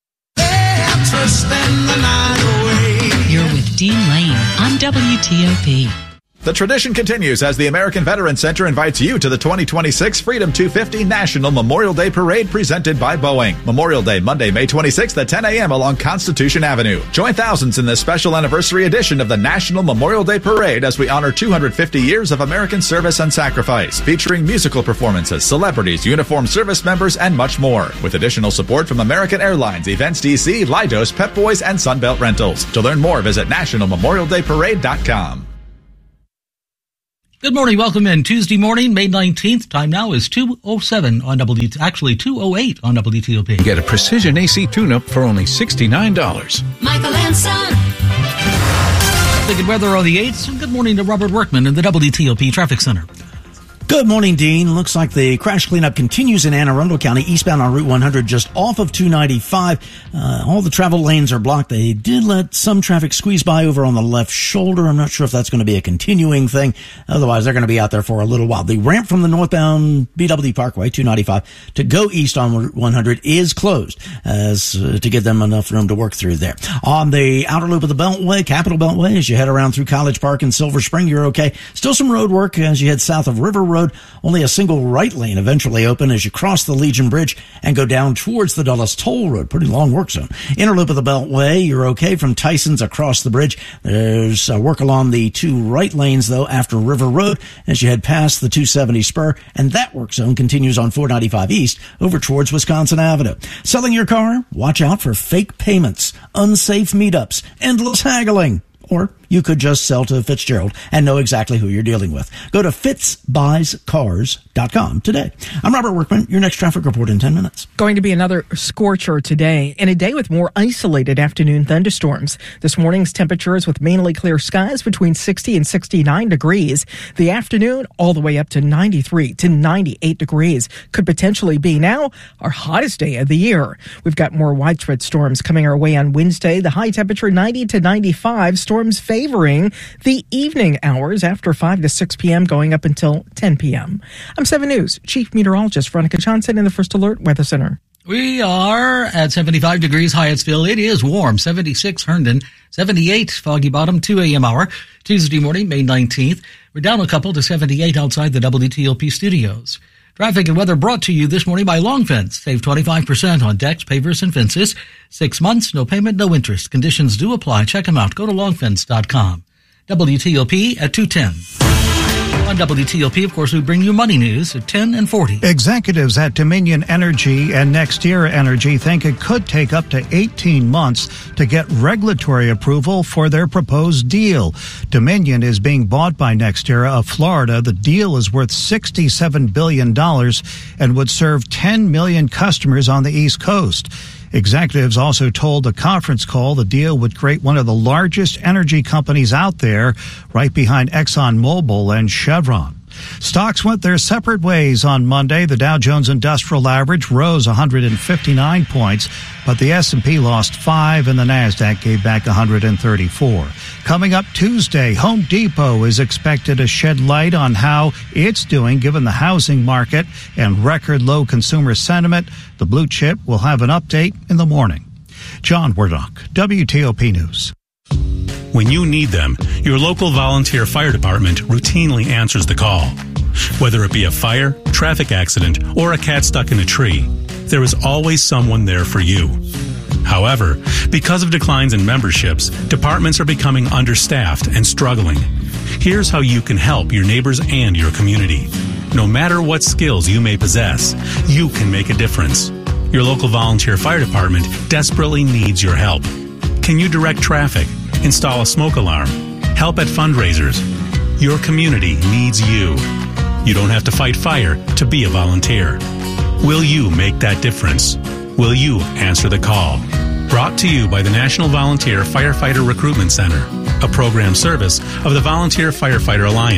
You're with Dean Lane on W T O P. The tradition continues as the American Veterans Center invites you to the twenty twenty-six Freedom two fifty National Memorial Day Parade presented by Boeing. Memorial Day, Monday, May twenty-sixth at ten a.m. along Constitution Avenue. Join thousands in this special anniversary edition of the National Memorial Day Parade as we honor two hundred fifty years of American service and sacrifice, featuring musical performances, celebrities, uniformed service members, and much more. With additional support from American Airlines, Events D C, Leidos, Pep Boys, and Sunbelt Rentals. To learn more, visit national memorial day parade dot com. Good morning. Welcome in. Tuesday morning, May nineteenth. Time now is two oh seven on W, actually two oh eight on W T O P. Get a precision A C tune-up for only sixty-nine dollars. Michael and Son. Thinking weather on the eighth. And good morning to Robert Workman in the W T O P Traffic Center. Good morning, Dean. Looks like the crash cleanup continues in Anne Arundel County, eastbound on Route one hundred, just off of two ninety-five. Uh, all the travel lanes are blocked. They did let some traffic squeeze by over on the left shoulder. I'm not sure if that's going to be a continuing thing. Otherwise, they're going to be out there for a little while. The ramp from the northbound B W Parkway, two ninety-five, to go east on Route one hundred is closed as uh, to give them enough room to work through there. On the outer loop of the Beltway, Capitol Beltway, as you head around through College Park and Silver Spring, you're okay. Still some road work as you head south of River Road. Only a single right lane eventually open as you cross the Legion Bridge and go down towards the Dulles Toll Road. Pretty long work zone. Inner loop of the Beltway, you're okay from Tyson's across the bridge. There's uh, work along the two right lanes, though, after River Road as you head past the two seventy spur, and that work zone continues on four ninety-five East over towards Wisconsin Avenue. Selling your car? Watch out for fake payments, unsafe meetups, endless haggling. Or you could just sell to Fitzgerald and know exactly who you're dealing with. Go to fitz buys cars dot com today. I'm Robert Workman. Your next traffic report in ten minutes. Going to be another scorcher today, and a day with more isolated afternoon thunderstorms. This morning's temperatures with mainly clear skies between sixty and sixty-nine degrees. The afternoon all the way up to ninety-three to ninety-eight degrees. Could potentially be now our hottest day of the year. We've got more widespread storms coming our way on Wednesday. The high temperature ninety to ninety-five. Storms favoring the evening hours after five to six p.m. going up until ten p.m. I'm seven News Chief Meteorologist Veronica Johnson in the First Alert Weather Center. We are at seventy-five degrees Hyattsville. It is warm. seventy-six Herndon, seventy-eight Foggy Bottom, two a.m. hour. Tuesday morning, May nineteenth. We're down a couple to seventy-eight outside the W T O P studios. Traffic and weather brought to you this morning by Long Fence. Save twenty-five percent on decks, pavers, and fences. Six months, no payment, no interest. Conditions do apply. Check them out. Go to long fence dot com. W T O P at two ten. On W T O P, of course, we bring you money news at ten and forty. Executives at Dominion Energy and NextEra Energy think it could take up to eighteen months to get regulatory approval for their proposed deal. Dominion is being bought by NextEra of Florida. The deal is worth sixty-seven billion dollars and would serve ten million customers on the East Coast. Executives also told a conference call the deal would create one of the largest energy companies out there, right behind ExxonMobil and Chevron. Stocks went their separate ways on Monday. The Dow Jones Industrial Average rose one hundred fifty-nine points, but the S and P lost five and the Nasdaq gave back one hundred thirty-four. Coming up Tuesday, Home Depot is expected to shed light on how it's doing given the housing market and record low consumer sentiment. The blue chip will have an update in the morning. John Wardock, W T O P News. When you need them, your local volunteer fire department routinely answers the call. Whether it be a fire, traffic accident, or a cat stuck in a tree, there is always someone there for you. However, because of declines in memberships, departments are becoming understaffed and struggling. Here's how you can help your neighbors and your community. No matter what skills you may possess, you can make a difference. Your local volunteer fire department desperately needs your help. Can you direct traffic? Install a smoke alarm? Help at fundraisers? Your community needs you. You don't have to fight fire to be a volunteer. Will you make that difference? Will you answer the call? Brought to you by the National Volunteer Firefighter Recruitment Center, a program service of the Volunteer Firefighter Alliance.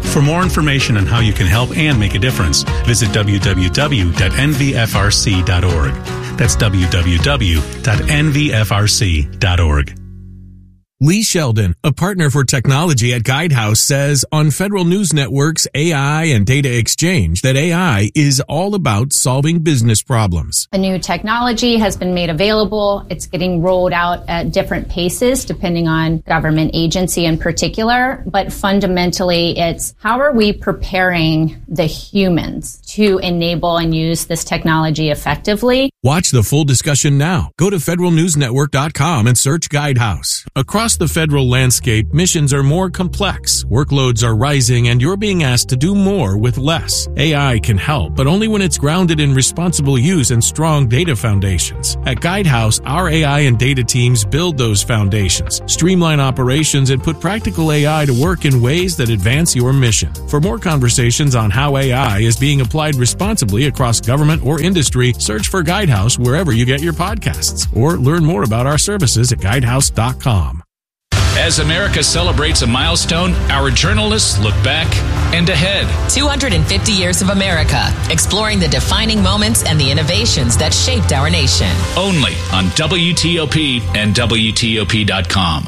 For more information on how you can help and make a difference, visit w w w dot n v f r c dot org. That's w w w dot n v f r c dot org. Lee Sheldon, a partner for technology at Guidehouse, says on Federal News Network's A I and Data Exchange that A I is all about solving business problems. A new technology has been made available. It's getting rolled out at different paces depending on government agency in particular. But fundamentally, it's how are we preparing the humans to enable and use this technology effectively? Watch the full discussion now. Go to federal news network dot com and search Guidehouse. Across the federal landscape, missions are more complex, workloads are rising, and you're being asked to do more with less. A I can help, but only when it's grounded in responsible use and strong data foundations. At Guidehouse, our A I and data teams build those foundations, streamline operations, and put practical A I to work in ways that advance your mission. For more conversations on how A I is being applied responsibly across government or industry, search for Guidehouse wherever you get your podcasts, or learn more about our services at guidehouse dot com. As America celebrates a milestone, our journalists look back and ahead. two hundred fifty years of America, exploring the defining moments and the innovations that shaped our nation. Only on W T O P and W T O P dot com.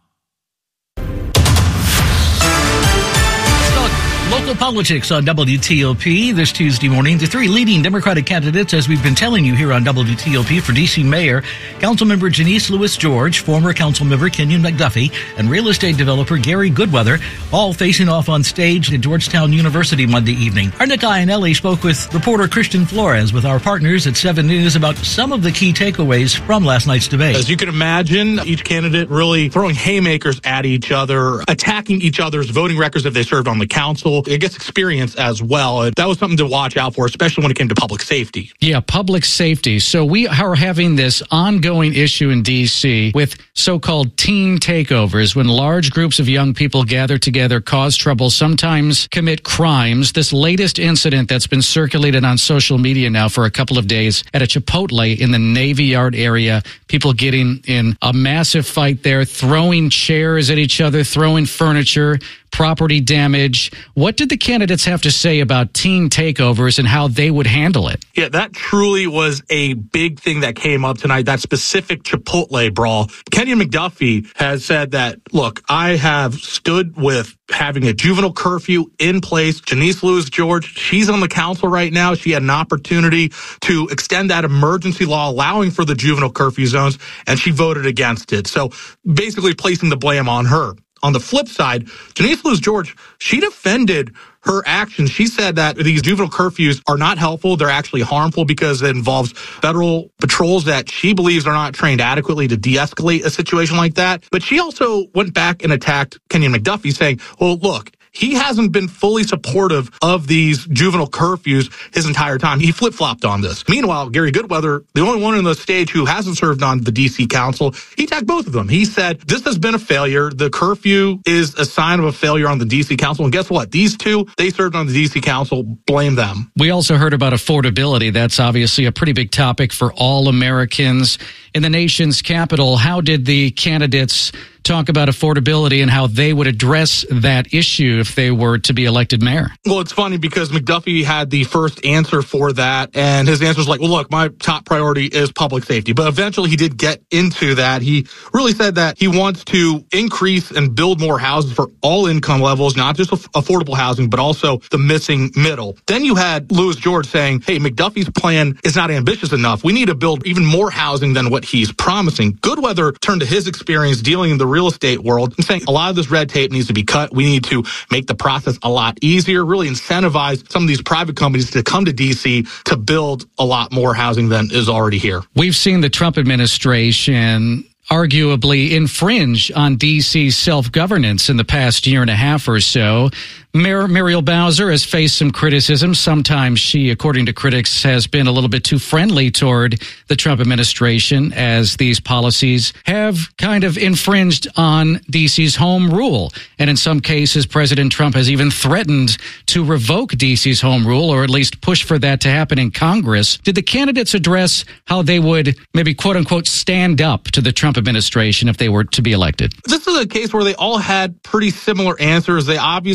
Local politics on W T O P this Tuesday morning. The three leading Democratic candidates, as we've been telling you here on W T O P, for D C Mayor, Councilmember Janice Lewis George, former Councilmember Kenyon McDuffie, and real estate developer Gary Goodweather, all facing off on stage at Georgetown University Monday evening. Our Nick Iannelli spoke with reporter Christian Flores with our partners at seven News about some of the key takeaways from last night's debate. As you can imagine, each candidate really throwing haymakers at each other, attacking each other's voting records if they served on the council. It gets experience as well. And that was something to watch out for, especially when it came to public safety. Yeah, public safety. So we are having this ongoing issue in D C with so-called teen takeovers, when large groups of young people gather together, cause trouble, sometimes commit crimes. This latest incident that's been circulated on social media now for a couple of days at a Chipotle in the Navy Yard area, people getting in a massive fight there, throwing chairs at each other, throwing furniture, property damage. What did the candidates have to say about teen takeovers and how they would handle it? Yeah, that truly was a big thing that came up tonight, that specific Chipotle brawl. Kenyon McDuffie has said that, look, I have stood with having a juvenile curfew in place. Janice Lewis George, she's on the council right now. She had an opportunity to extend that emergency law allowing for the juvenile curfew zones, and she voted against it. So basically placing the blame on her. On the flip side, Janice Lewis George, she defended her actions. She said that these juvenile curfews are not helpful. They're actually harmful because it involves federal patrols that she believes are not trained adequately to de-escalate a situation like that. But she also went back and attacked Kenyon McDuffie, saying, well, look, he hasn't been fully supportive of these juvenile curfews his entire time. He flip-flopped on this. Meanwhile, Gary Goodweather, the only one on the stage who hasn't served on the D C Council, he attacked both of them. He said, this has been a failure. The curfew is a sign of a failure on the D C Council. And guess what? These two, they served on the D C Council. Blame them. We also heard about affordability. That's obviously a pretty big topic for all Americans. In the nation's capital, how did the candidates talk about affordability and how they would address that issue if they were to be elected mayor? Well, it's funny because McDuffie had the first answer for that, and his answer was like, well, look, my top priority is public safety. But eventually he did get into that. He really said that he wants to increase and build more houses for all income levels, not just affordable housing, but also the missing middle. Then you had Lewis George saying, hey, McDuffie's plan is not ambitious enough. We need to build even more housing than what he's promising. Goodweather turned to his experience dealing in the real estate world and saying a lot of this red tape needs to be cut. We need to make the process a lot easier, really incentivize some of these private companies to come to D C to build a lot more housing than is already here. We've seen the Trump administration arguably infringe on D C's self-governance in the past year and a half or so. Mayor Muriel Bowser has faced some criticism. Sometimes she, according to critics, has been a little bit too friendly toward the Trump administration, as these policies have kind of infringed on D C's home rule. And in some cases, President Trump has even threatened to revoke D C's home rule, or at least push for that to happen in Congress. Did the candidates address how they would maybe, quote unquote, stand up to the Trump administration if they were to be elected? This is a case where they all had pretty similar answers. They obviously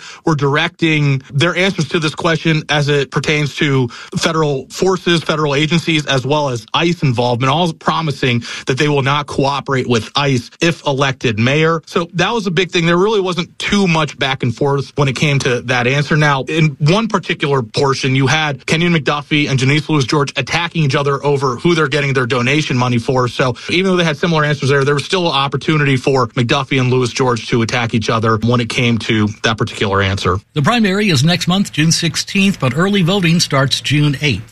were directing their answers to this question as it pertains to federal forces, federal agencies, as well as ICE involvement, all promising that they will not cooperate with ICE if elected mayor. So that was a big thing. There really wasn't too much back and forth when it came to that answer. Now, in one particular portion, you had Kenyon McDuffie and Janice Lewis-George attacking each other over who they're getting their donation money for. So even though they had similar answers there, there was still an opportunity for McDuffie and Lewis-George to attack each other when it came to that particular answer. The primary is next month, June sixteenth, but early voting starts June eighth.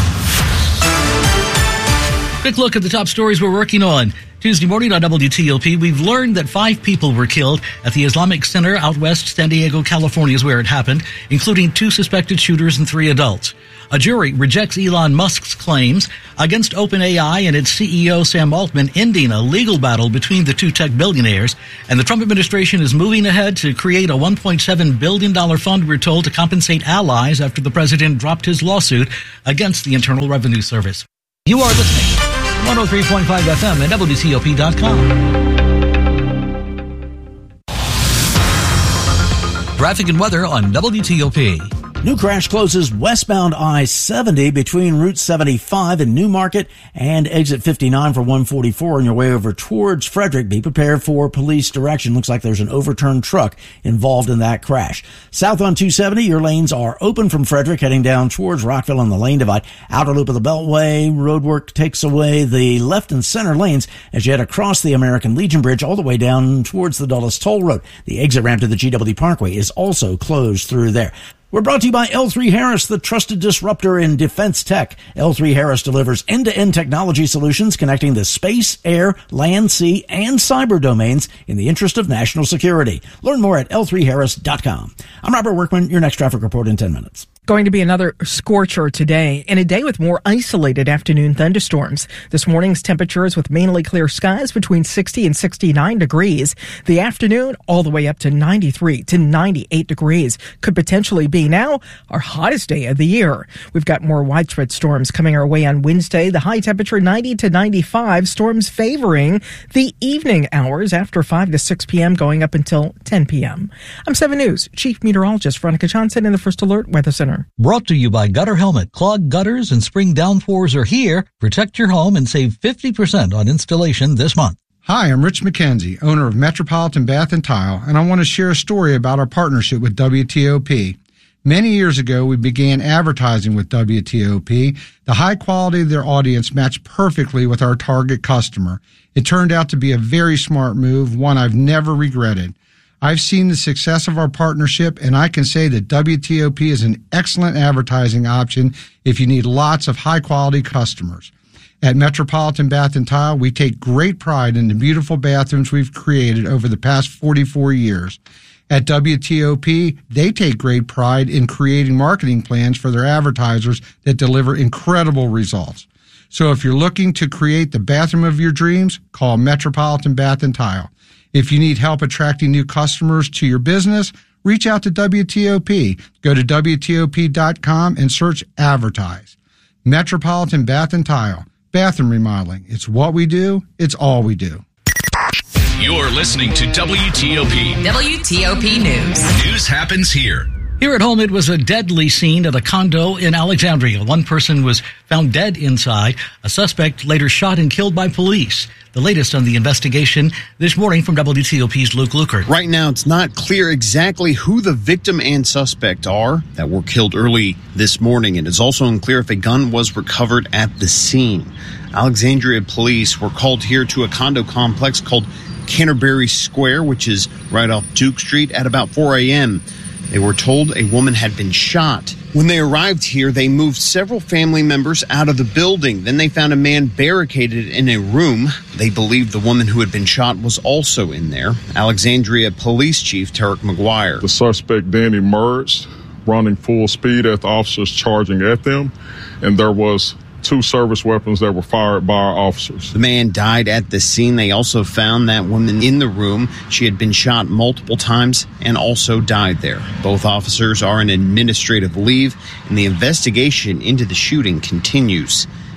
Quick look at the top stories we're working on. Tuesday morning on W T O P, we've learned that five people were killed at the Islamic Center out west San Diego, California is where it happened, including two suspected shooters and three adults. A jury rejects Elon Musk's claims against OpenAI and its C E O Sam Altman, ending a legal battle between the two tech billionaires. And the Trump administration is moving ahead to create a one point seven billion dollars fund, we're told, to compensate allies after the president dropped his lawsuit against the Internal Revenue Service. You are listening to one oh three point five F M and W T O P dot com. Traffic and weather on W T O P. New crash closes westbound I seventy between Route seventy-five and Newmarket and exit fifty-nine for one forty-four on your way over towards Frederick. Be prepared for police direction. Looks like there's an overturned truck involved in that crash. South on two seventy, your lanes are open from Frederick heading down towards Rockville on the lane divide. Outer loop of the Beltway, roadwork takes away the left and center lanes as you head across the American Legion Bridge all the way down towards the Dulles Toll Road. The exit ramp to the G W Parkway is also closed through there. We're brought to you by L three Harris, the trusted disruptor in defense tech. L three Harris delivers end-to-end technology solutions connecting the space, air, land, sea, and cyber domains in the interest of national security. Learn more at L three harris dot com. I'm Robert Workman, your next traffic report in ten minutes. Going to be another scorcher today, and a day with more isolated afternoon thunderstorms. This morning's temperatures with mainly clear skies between sixty and sixty-nine degrees. The afternoon all the way up to ninety-three to ninety-eight degrees. Could potentially be now our hottest day of the year. We've got more widespread storms coming our way on Wednesday. The high temperature ninety to ninety-five. Storms favoring the evening hours after five to six p.m. going up until ten p.m. I'm seven News Chief Meteorologist Veronica Johnson in the First Alert Weather Center. Brought to you by Gutter Helmet. Clogged gutters and spring downpours are here. Protect your home and save fifty percent on installation this month. Hi, I'm Rich McKenzie, owner of Metropolitan Bath and Tile, and I want to share a story about our partnership with W T O P. Many years ago, we began advertising with W T O P. The high quality of their audience matched perfectly with our target customer. It turned out to be a very smart move, one I've never regretted. I've seen the success of our partnership, and I can say that W T O P is an excellent advertising option if you need lots of high-quality customers. At Metropolitan Bath and Tile, we take great pride in the beautiful bathrooms we've created over the past forty-four years. At W T O P, they take great pride in creating marketing plans for their advertisers that deliver incredible results. So if you're looking to create the bathroom of your dreams, call Metropolitan Bath and Tile. If you need help attracting new customers to your business, reach out to W T O P. Go to W T O P dot com and search Advertise. Metropolitan Bath and Tile. Bathroom remodeling. It's what we do. It's all we do. You're listening to W T O P. W T O P News. News happens here. Here at home, it was a deadly scene at a condo in Alexandria. One person was found dead inside. A suspect later shot and killed by police. The latest on the investigation this morning from W T O P's Luke Lukert. Right now, it's not clear exactly who the victim and suspect are that were killed early this morning. And it's also unclear if a gun was recovered at the scene. Alexandria police were called here to a condo complex called Canterbury Square, which is right off Duke Street, at about four a.m. They were told a woman had been shot. When they arrived here, they moved several family members out of the building. Then they found a man barricaded in a room. They believed the woman who had been shot was also in there. Alexandria Police Chief Tarek McGuire. The suspect then emerged, running full speed at the officers charging at them, and there was two service weapons that were fired by our officers. The man died at the scene. They also found that woman in the room. She had been shot multiple times and also died there. Both officers are on administrative leave, and the investigation into the shooting continues.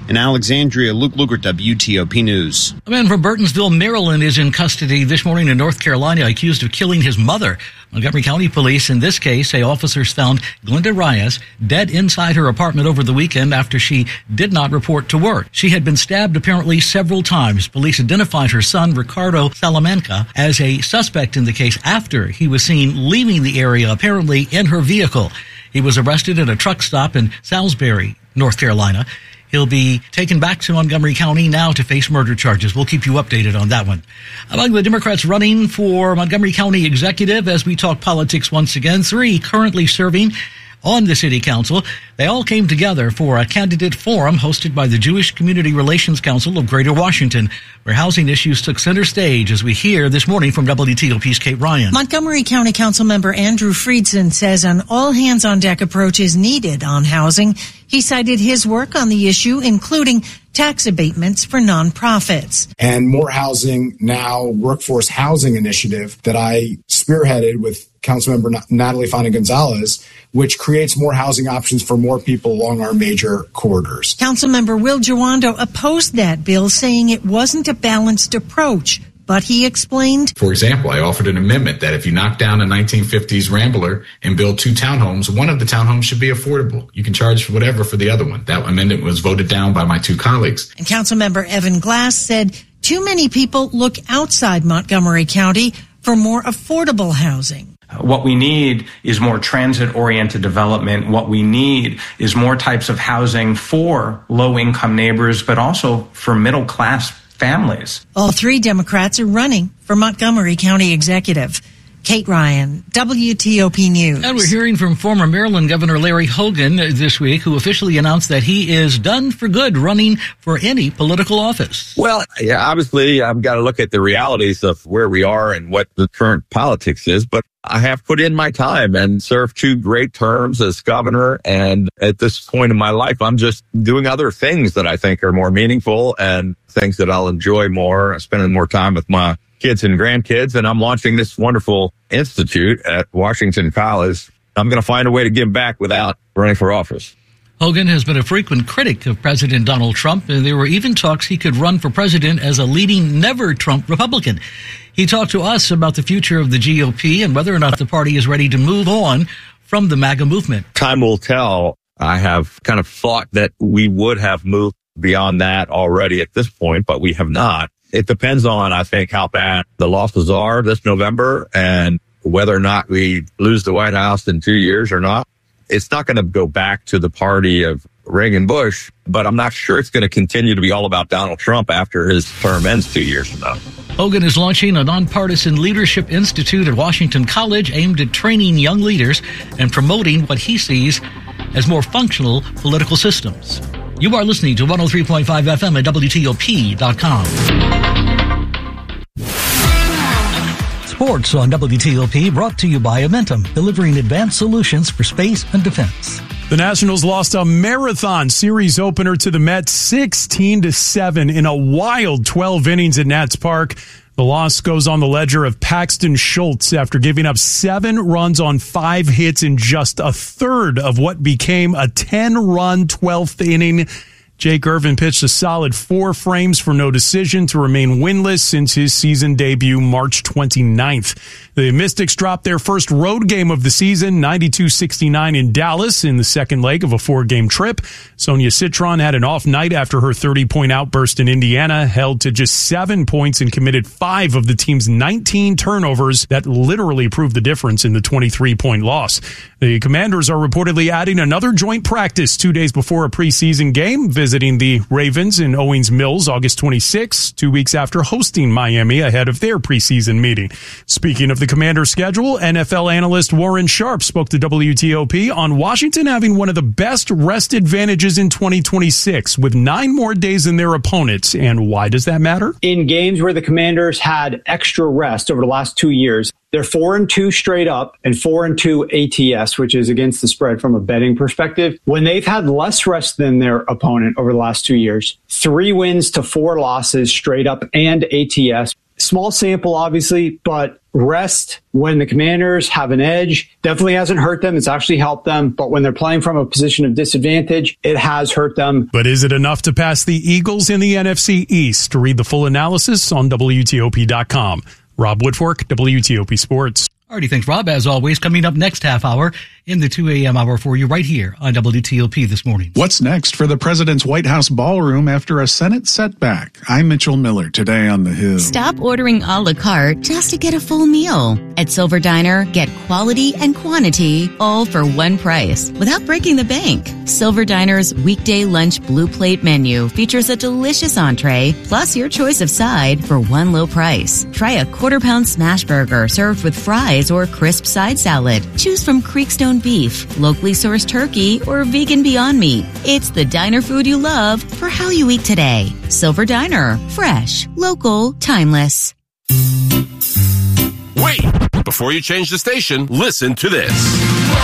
In Alexandria, Luke Luger, W T O P News. A man from Burtonsville, Maryland is in custody this morning in North Carolina accused of killing his mother. Montgomery County Police in this case say officers found Glenda Reyes dead inside her apartment over the weekend after she did not report to work. She had been stabbed apparently several times. Police identified her son, Ricardo Salamanca, as a suspect in the case after he was seen leaving the area, apparently in her vehicle. He was arrested at a truck stop in Salisbury, North Carolina. He'll be taken back to Montgomery County now to face murder charges. We'll keep you updated on that one. Among the Democrats running for Montgomery County Executive, as we talk politics once again, three currently serving on the city council. They all came together for a candidate forum hosted by the Jewish Community Relations Council of Greater Washington, where housing issues took center stage, as we hear this morning from W T O P's Kate Ryan. Montgomery County Council member Andrew Friedson says an all-hands-on-deck approach is needed on housing. He cited his work on the issue, including tax abatements for nonprofits. And More Housing Now Workforce Housing Initiative that I spearheaded with Councilmember Natalie Fana Gonzalez, which creates more housing options for more people along our major corridors. Councilmember Will Jawando opposed that bill, saying it wasn't a balanced approach. But he explained, for example, I offered an amendment that if you knock down a nineteen fifties Rambler and build two townhomes, one of the townhomes should be affordable. You can charge whatever for the other one. That amendment was voted down by my two colleagues. And Councilmember Evan Glass said too many people look outside Montgomery County for more affordable housing. What we need is more transit-oriented development. What we need is more types of housing for low-income neighbors, but also for middle-class families. All three Democrats are running for Montgomery County Executive. Kate Ryan, W T O P News. And we're hearing from former Maryland Governor Larry Hogan this week, who officially announced that he is done for good running for any political office. Well, yeah, obviously, I've got to look at the realities of where we are and what the current politics is, but I have put in my time and served two great terms as governor. And at this point in my life, I'm just doing other things that I think are more meaningful and things that I'll enjoy more, spending more time with my kids and grandkids. And I'm launching this wonderful institute at Washington College. I'm going to find a way to give back without running for office. Hogan has been a frequent critic of President Donald Trump, and there were even talks he could run for president as a leading never-Trump Republican. He talked to us about the future of the G O P and whether or not the party is ready to move on from the MAGA movement. Time will tell. I have kind of thought that we would have moved beyond that already at this point, but we have not. It depends on, I think, how bad the losses are this November and whether or not we lose the White House in two years or not. It's not going to go back to the party of Reagan Bush, but I'm not sure it's going to continue to be all about Donald Trump after his term ends two years from now. Hogan is launching a nonpartisan leadership institute at Washington College aimed at training young leaders and promoting what he sees as more functional political systems. You are listening to one oh three point five F M at W T O P dot com. Sports on W T O P brought to you by Amentum, delivering advanced solutions for space and defense. The Nationals lost a marathon series opener to the Mets sixteen to seven in a wild twelve innings at Nats Park. The loss goes on the ledger of Paxton Schultz after giving up seven runs on five hits in just a third of what became a ten-run twelfth inning. Jake Irvin pitched a solid four frames for no decision to remain winless since his season debut March twenty-ninth. The Mystics dropped their first road game of the season, ninety-two sixty-nine in Dallas in the second leg of a four-game trip. Sonia Citron had an off night after her thirty-point outburst in Indiana, held to just seven points and committed five of the team's nineteen turnovers that literally proved the difference in the twenty-three point loss. The Commanders are reportedly adding another joint practice two days before a preseason game, visiting the Ravens in Owings Mills August twenty-sixth, two weeks after hosting Miami ahead of their preseason meeting. Speaking of the Commander schedule, N F L analyst Warren Sharp spoke to W T O P on Washington having one of the best rest advantages in twenty twenty-six with nine more days than their opponents. And why does that matter? In games where the Commanders had extra rest over the last two years, they're four and two straight up and four and two A T S, which is against the spread from a betting perspective. When they've had less rest than their opponent over the last two years, three wins to four losses straight up and A T S. Small sample, obviously, but rest when the Commanders have an edge definitely hasn't hurt them. It's actually helped them. But when they're playing from a position of disadvantage, it has hurt them. But is it enough to pass the Eagles in the N F C East? To read the full analysis on W T O P dot com. Rob Woodfork, W T O P Sports. Alrighty, thanks, Rob. As always, coming up next half hour in the two a.m. hour for you right here on W T O P this morning. What's next for the president's White House ballroom after a Senate setback? I'm Mitchell Miller, today on The Hill. Stop ordering a la carte just to get a full meal. At Silver Diner, get quality and quantity all for one price without breaking the bank. Silver Diner's weekday lunch blue plate menu features a delicious entree plus your choice of side for one low price. Try a quarter pound smash burger served with fries or crisp side salad. Choose from Creekstone beef, locally sourced turkey, or vegan Beyond Meat. It's the diner food you love for how you eat today. Silver Diner. Fresh, local, timeless. Wait! Before you change the station, listen to this.